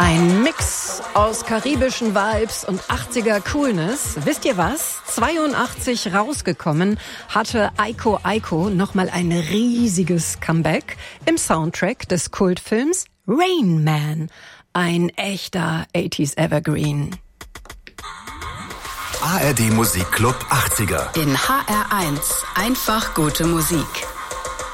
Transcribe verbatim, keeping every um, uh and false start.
Ein Mix aus karibischen Vibes und achtziger Coolness. Wisst ihr was? zweiundachtzig rausgekommen hatte Aiko Aiko nochmal ein riesiges Comeback im Soundtrack des Kultfilms Rain Man. Ein echter achtziger Evergreen. A R D Musikclub achtziger. In H R eins. Einfach gute Musik.